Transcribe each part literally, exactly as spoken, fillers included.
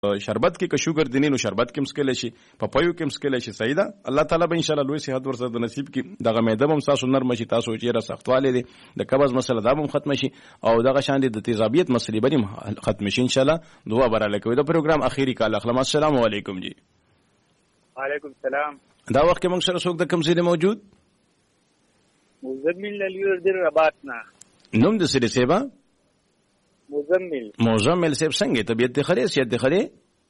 شربت کې که شوګر دیني نو شربت کې مسکل شي، پپایو کې مسکل شي. صحیح ده. الله تعالی به ان شاء الله لوی صحت ورسره نصیب کړي. دغه معده هم تاسو نرم شي، تاسو چې را سختواله دي د قبض مسله دا هم ختم شي او دغه شان دي د تیزابیت مسلې به ختم شي ان شاء الله. دعا براله کوي. دا پروګرام اخیری کال اخلم. السلام علیکم جی. وعلیکم السلام. دا وخت کې موږ سره څوک د کوم ځای موجود؟ مزمل لیور در رباط نه. نوم د سری سیبا؟ مزمل. مزمل سیب څنګه طبیعت دی خره سیادت دی خره؟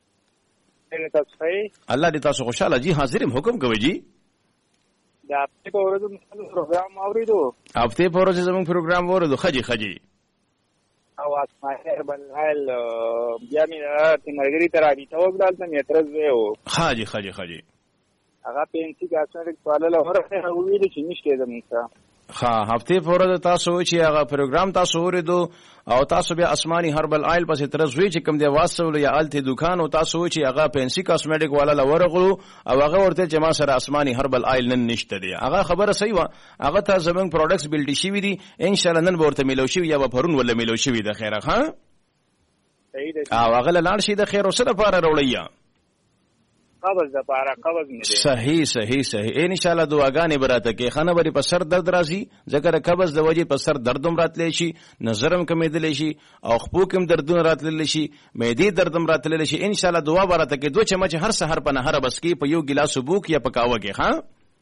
الله دې تاسو خوشاله جی. حاضر حکم کوي جی. دا هفته په ورځ پروګرام اوریدو. هفته په ورځ زموږ پروګرام اوریدو. خجی خجی او اسماعیل بلال بیا مې تیمرګری تر اړې ته وګړل ته مې ترز وو. خاجی خجی خجی هغه پنځه کې اصل سوال له ورته ویل چې نشته زموږ ها هفته په ورځ تاسو چې هغه پروګرام تاسو اوریدو او تاسو بیا اسماني هربل آیل پسې ترزوي چې کوم دی واسول یا آلته دکان او تاسو چې هغه پنسي کاسمیټک والا لورغلو او هغه ورته چې ما سره اسماني هربل آیل نن نشته دی. هغه خبره صحیح و. هغه ته زمون پروډکټس بیلډ شي وي دي ان شاء الله نن ورته ملو شي یا پرون ولا ملو شي د خیره. ها صحیح دی. او هغه لاړ شي د خیر سره لپاره وروړیا قبض د پاره قبض نه دی. صحیح صحیح صحیح. ان شاء الله دعاګانې براته کې خانه بری په سر درد راځي ځکه قبض د وجې په سر دردم راتلی شي، نظرم کمیدل شي او خپو کوم دردونه راتلی شي، معدې دردم راتلی شي. ان شاء الله دعا براته کې دوه چمچ هر سحر په نهر بس کې په یو ګلاس بوک یا پکاوه کې. ها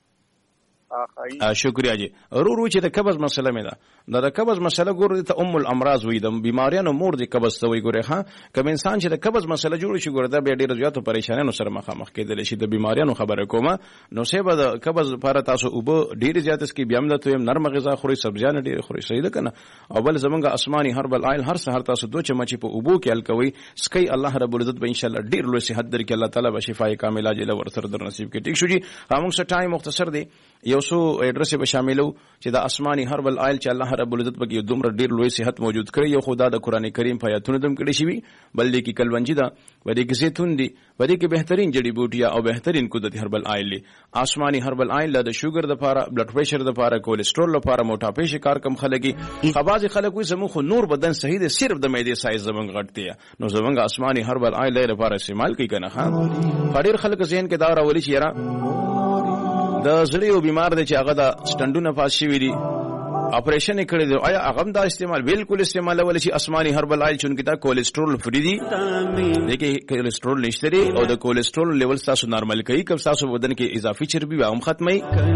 شکریہ جی. رو رو چې د قبض مسله مې ده دا د قبض مسله ګورې ته ام الامراض وي، د بیماریانو مور د قبض ته وي. ګورې ها کوم انسان چې د قبض مسله جوړ شي ګوره دا بیا ډېر زیاتو پریشانانو سره مخامخ کېدلی شي. د بیماریانو خبره کومه نو سبا د قبض لپاره تاسو اوبه ډېر زیات اسکي بیا هم د تویم نرم غذا خوري، سبزیان ډېر خوري. صحیح ده کنه. او بل زمونږ اسماني هربل آیل هر سحر تاسو دوه چمچ په اوبو کې ال کوي سکي. الله رب العزت به ان شاء الله ډېر لوی صحت درکړي. الله تعالی به شفای کامله جل ورسره در نصیب کړي. ټیک شو جی. همون څه ټایم مختصر دی یو سو ایڈریس به شاملو چې د اسماني هربل آیل چې الله رب العزت پکې دومره ډیر لوی صحت موجود کړی. یو خدا د قران کریم په آیاتونو دم کړي شي بل دې کې کلونجی دا ودې کې زيتون دي ودې کې بهترین جړی بوټیا او بهترین قدرت هربل آیل دی. اسماني هربل آیل د شوګر د لپاره، بلډ پریشر د لپاره، کولیسټرول لپاره، موټاپې شکار کم خلګي. خباز خلک وي زمو خو نور بدن صحیح دی صرف د معدې سایز زمونږ غټتي نو زمونږ اسماني هربل آیل لپاره استعمال کوي کنه. ها ډیر خلک ذهن کې دا راولي چې یاره د زړه یو بیمار دی چې هغه د سټنډونه پاس شوی دي اپریشن کړی دی. آیا هغه دا استعمال بالکل استعمالول شي اسماني هربل آیل چون کې دا کولیسټرول فری دی دغه کولیسټرول نشته دی او د کولیسټرول لیول تاسو نارمل کوي که تاسو بدن کې اضافي چربي هم ختمي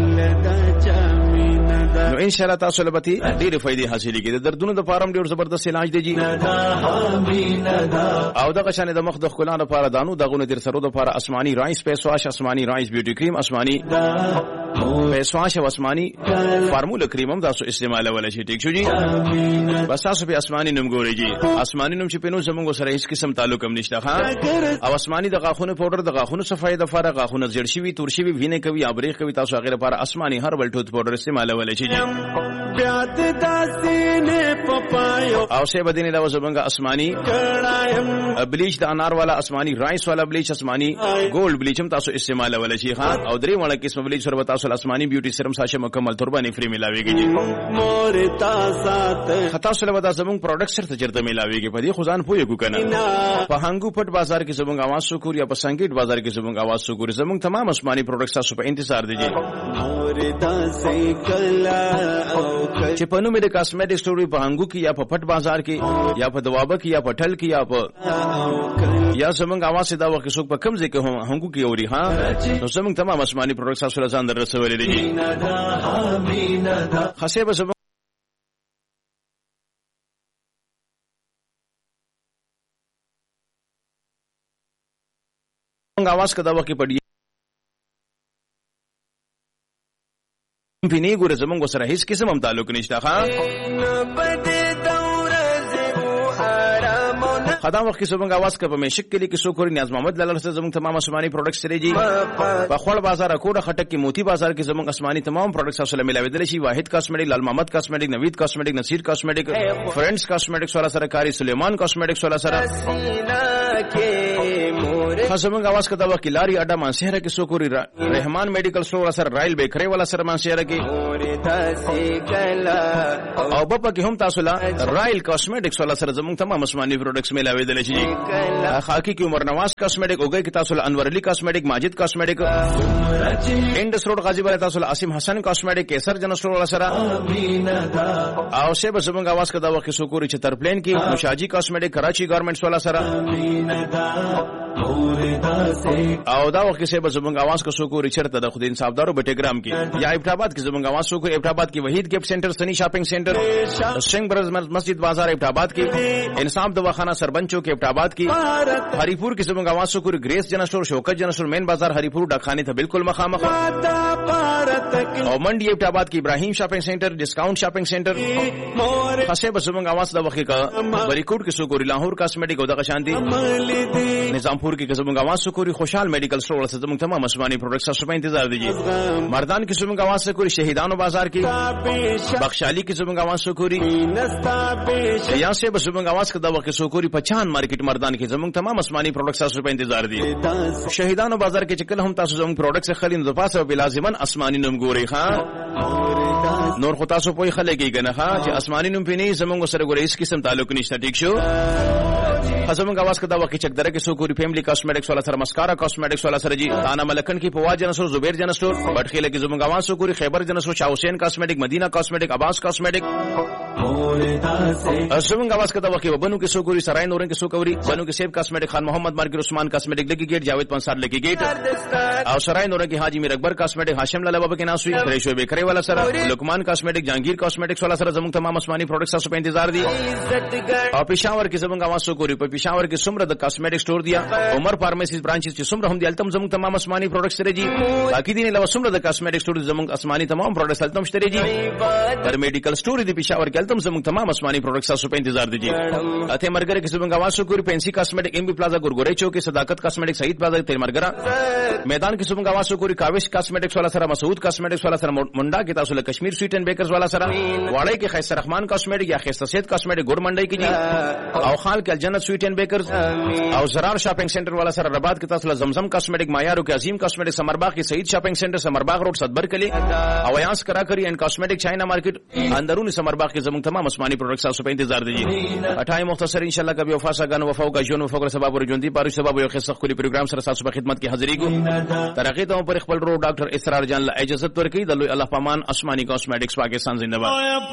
نو ان شاء الله تاسو له بتی ډېر فائدې حاصلې کړئ. د دردونو د فارم ډېر زبردست علاج دی جی. او دغه شان د مخ د خلانو لپاره دانو دغه د سرو د لپاره اسماني رایس فیس واش، اسماني رایس بیوټي کریم، اسماني فیس واش او اسماني فارمولا کریم هم تاسو استعمال ولا شي. ټیک شو جی. بس تاسو په اسماني نوم ګورئ جی. اسماني نوم چې په نو زموږ سره هیڅ قسم تعلق هم نشته. ها او اسماني د غاخونو پاوډر د غاخونو صفای د فارغ غاخونو زړ شي وي تور شي وي وینه کوي ابریخ کوي تاسو هغه لپاره اسماني هربل ټوت پاوډر استعمال ولا شي. او شه بدینه دا زمونږ اسماني بلیچ د انار والا، اسماني رایس والا بلیچ، اسماني ګولډ بلیچ هم تاسو استعمال ولا شي. ها او درې وړه قسم بلیچ سره تاسو اسماني بیوټي سرم ساشه مکمل تربانه فری ملاويږي جی. خطا سره ودا زمونږ پروډکټ سره چرته ملاويږي په دې خدان پوي کو کنه. په هنګو پټ بازار کې زمونږ आवाज سکور یا په سنگیټ بازار کې زمونږ आवाज سکور زمونږ تمام اسماني پروډکټ تاسو په انتظار دي جی. چې په نومې د کاسمیټک سټور په هنګو کې یا په پټ بازار کې یا په دوابه کې یا په ټل کې یا په یا زمونږ आवाज دا وخت څوک په کم ځای کې هنګو کې اوري. ها نو زمونږ تمام اسماني پروډکټ تاسو له ځان درسولې دي. خاصه به زمونږ आवाज کا دا وخت پړي پینې ګوره زمونږ سره هیڅ قسم هم تعلق نشته. ها خدا وخت کې زمونږ आवाज کا په مشک کې کې سوکوري نیاز محمد لاله سره زمونږ تمام اسماني پروډکټس سره جی. په خپل بازار کوډه خټک کې موتی بازار کې زمونږ اسماني تمام پروډکټس سره ملاوي دي شي. واحد کاسمیټک، لال محمد کاسمیټک، نوید کاسمیټک، نصیر کاسمیټک، فرندز کاسمیټکس والا سره کاری، سليمان کاسمیټکس والا سره خاصمنګ आवाज کدا وکیلاری اډا مانسهره کې سوکوري رحمان میډیکل سٹور سره رائل بیکری والا سره مانسهره کې او په کې هم تاسو لا رائل کاسمیټکس والا سره زموږ تمام آسماني پروډکټس ملاوي دي چې خاکی کې عمر نواز کاسمیټک اوګي کې تاسو لا انور علي کاسمیټک ماجد کاسمیټک انډس روډ غازی باندې تاسو لا اسیم حسن کاسمیټک کیسر جن سٹور والا سره او شه به زموږ आवाज کدا وکي سوکوري چې تر پلین کې مشاجي کاسمیټک کراچي ګورنمنټس والا سره او دا وخت کې به زموږ आवाज کو سوکوري چرته د خدای انصافدارو بټګرام کې یا ابټاباد کې زموږ आवाज سوکوري ابټاباد کې وحید گفت سنټر سنی شاپینګ سنټر سنگ برز مسجد بازار ابټاباد کې انصاف دواخانه سربنچو کې ابټاباد کې هریپور کې زموږ आवाज سوکوري گریس جن سٹور شوکت جن سٹور مین بازار هریپور ډاکخانه ته بالکل مخامخ او منډي ابټاباد کې ابراهیم شاپینګ سنټر ډیسکاونټ شاپینګ سنټر خاصه به زموږ आवाज د وخت کا بریکوټ کې سوکوري لاهور کاسمیټک او د غشاندي نظامپور کې زموږ आवाज سوکوري خوشحال میډیکل سٹور سره زموږ تمام آسماني پروډکټس تاسو په انتظار دي مردان کې زموږ आवाज سوکوري شهیدانو بازار کې بخشالي کې زموږ आवाज سوکوري یا سه به زموږ आवाज کدا وخت سوکوري پچان مارکیټ مردان کې زموږ تمام آسماني پروډکټس تاسو په انتظار دي شهیدانو بازار کې چې کله هم تاسو زموږ پروډکټس خلین د پاسه به لازمن آسماني نوم ګوري ښا نور خو تاسو په خلګي کنه ښا چې آسماني نوم پینې زموږ سره ګوري هیڅ قسم تعلق نشته ټیک شو خزمنګ आवाज کدا وکي چک درګه سوکوري فیملی کاسمیټکس والا سره مسکارا کاسمیټکس والا سره جی انا ملکن کی پوا جنسو زبیر جنسو بټخیله کی زمنګ आवाज سوکوري خیبر جنسو شاه حسین کاسمیټک مدینہ کاسمیټک عباس کاسمیټک زمنګ आवाज کدا وکي بنو کی سوکوري سراي نورن کی سوکوري بنو کی سیب کاسمیټک خان محمد مارکیټ عثمان کاسمیټک لکی گیټ جاوید پنسار لکی گیټ او سراي نورن کی حاجی میر اکبر کاسمیټک هاشم لالا بابا کی ناسوی فریشو بیکری والا سره لقمان کاسمیټک جهانگیر کاسمیټکس والا سره زمنګ تمام آسماني پروډکټس تاسو په انتظار دي او پېښور کی زمنګ आवाज سوکوري په پېښور کې سمره د کاسمیټک سٹور دیا عمر فارمیسیز برانچز چې سمره هم دي التم زموږ تمام آسماني پروډکټس لري جی باقي دي نه سمره د کاسمیټک سٹور زموږ آسماني تمام پروډکټس التم شته جی پر میډیکل سٹور دی پېښور کې التم زموږ تمام آسماني پروډکټس تاسو په انتظار دي جی اته مرګره کې زموږ आवाज سوکوري پنسي کاسمیټک ام بي پلازا ګورګورې چوک کې صداقت کاسمیټک سعید پلازا ته مرګره میدان کې زموږ आवाज سوکوري کاوش کاسمیټکس والا سره مسعود کاسمیټکس والا سره منډا کې تاسو له کشمیر سویټ اینڈ بیکرز والا سره واړی کې خیسر رحمان کاسمیټک یا خیسر سید کاسمیټک ګور منډي کې جی او خال کې الجنت سویټ اینڈ بیکرز او زرار شاپینګ سنټر والا سره رباط کې تاسو له زمزم کاسمیټک معیارو کې عظیم کاسمیټک سمرباغ کې سعید شاپینګ سنټر سمرباغ روډ صدبر کلی او یانس کرا کری اینڈ کاسمیټک چاینا مارکیټ اندرونی سمرباغ کې زموږ تمام آسماني پروډکټس تاسو په انتظار دي اٹھائی مختصر ان شاء الله کبي وفاسا غن وفاو کا جون وفاو سبب ورجوندي پارو سبب یو خصه خولي پروګرام سره تاسو په خدمت کې حاضرې کو ترقی ته پر خپل رو ډاکټر اسرار جان له اجازه ورکړي د الله پامان آسماني کاسمیټکس پاکستان زنده باد